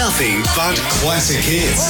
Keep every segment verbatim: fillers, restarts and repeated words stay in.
Nothing but classic hits.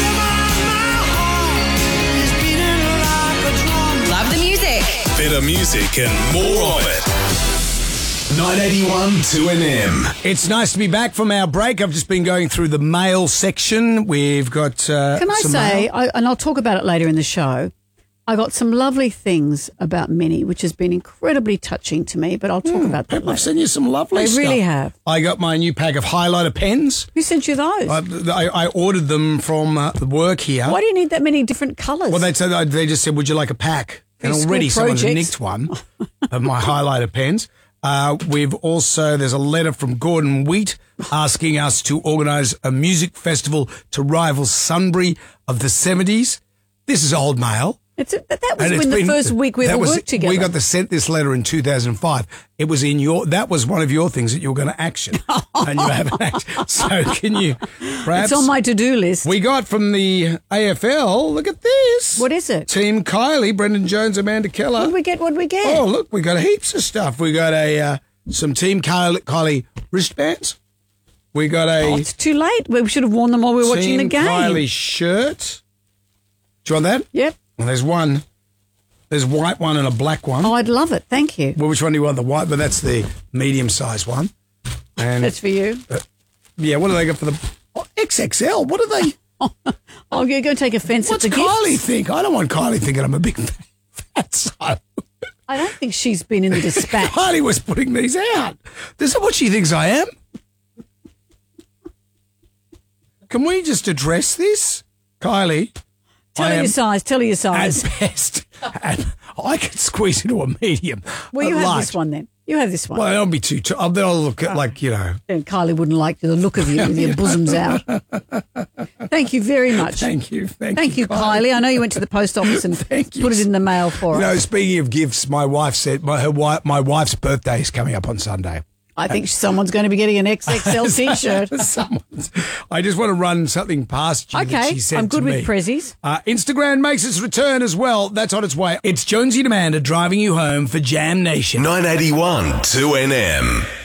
Love the music. Better music and more of it. nine eighty-one two N M. It's nice to be back from our break. I've just been going through the mail section. We've got uh, Can I some say, mail. I, and I'll talk about it later in the show, I got some lovely things about Minnie, which has been incredibly touching to me, but I'll talk about that People have later. sent you some lovely They stuff. really have. I got my new pack of highlighter pens. Who sent you those? I, I, I ordered them from uh, the work here. Why do you need that many different colours? Well, they said they just said, "Would you like a pack?" And These already school someone's projects. nicked one of my highlighter pens. Uh, we've also there's a letter from Gordon Wheat asking us to organise a music festival to rival Sunbury of the seventies. This is old mail. It's a, that was And it's when been- the first week we that ever was- worked together. We got the sent this letter in two thousand five. It was in your, that was one of your things that you were going to action. And you haven't actioned. So can you perhaps. It's on my to-do list. We got from the A F L, look at this. What is it? Team Kylie, Brendan Jones, Amanda Keller. What did we get? What did we get? Oh, look, we got heaps of stuff. We got a, uh, some Team Kylie, Kylie wristbands. We got a Oh, it's too late. We should have worn them while we were watching Team the game. Kylie shirt. Do you want that? Yep. Well, there's one. There's a white one and a black one. Oh, I'd love it. Thank you. Well, which one do you want? The white, but that's the medium-sized one. And That's for you. yeah, what do they got for the oh, X X L? What do they? Oh, you're going to take offence What's at the Kylie gifts? think? I don't want Kylie thinking I'm a big fat son. I don't think she's been in the dispatch. Kylie was putting these out. This is what she thinks I am. Can we just address this, Kylie? Tell I her am your size. Tell her your at size. best, and I could squeeze into a medium. Well, you a have large. this one then. You have this one. Well, don't be too. T- I'll, then I'll look at like you know. And Kylie wouldn't like the look of you with your bosoms out. Thank you very much. Thank you, thank, Thank you, Kylie. I know you went to the post office and Thank you. put it in the mail for You know, us. speaking of gifts, my wife said my her wife, my wife's birthday is coming up on Sunday. I think someone's going to be getting an X X L T-shirt. Someone's. I just want to run something past you that Okay, she said I'm good to with me. prezzies. Uh, Instagram makes its return as well. That's on its way. It's Jonesy and Amanda driving you home for Jam Nation. nine eighty-one two N M.